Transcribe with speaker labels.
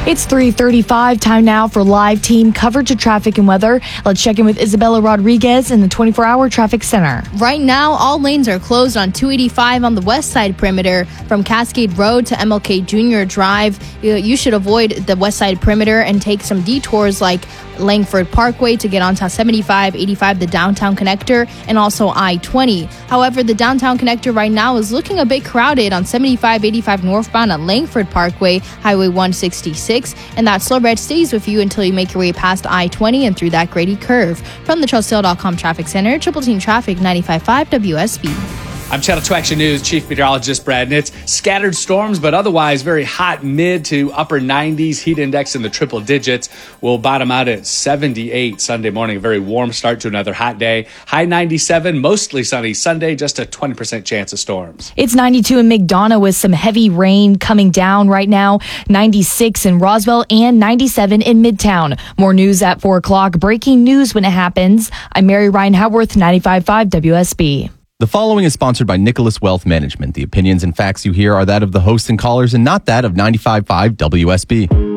Speaker 1: It's 3:35. Time now for live team coverage of traffic and weather. Let's check in with Isabella Rodriguez in the 24-hour traffic center.
Speaker 2: Right now, all lanes are closed on 285 on the west side perimeter from Cascade Road to MLK Jr. Drive. You should avoid the west side perimeter and take some detours like Langford Parkway to get onto 75, 85, the downtown connector, and also I-20. However, the downtown connector right now is looking a bit crowded on 75, 85 northbound at Langford Parkway, Highway 166, and that slow red stays with you until you make your way past I-20 and through that Grady curve. From the CharlesTale.com Traffic Center, Triple Team Traffic, 95.5 WSB.
Speaker 3: I'm Channel 2 Action News Chief Meteorologist Brad Nitz. Scattered storms, but otherwise very hot mid to upper 90s. Heat index in the triple digits. Will bottom out at 78 Sunday morning. A very warm start to another hot day. High 97, mostly sunny Sunday. Just a 20% chance of storms.
Speaker 1: It's 92 in McDonough with some heavy rain coming down right now. 96 in Roswell and 97 in Midtown. More news at 4 o'clock. Breaking news when it happens. I'm Mary Ryan Howarth, 95.5 WSB.
Speaker 4: The following is sponsored by Nicholas Wealth Management. The opinions and facts you hear are that of the hosts and callers and not that of 95.5 WSB.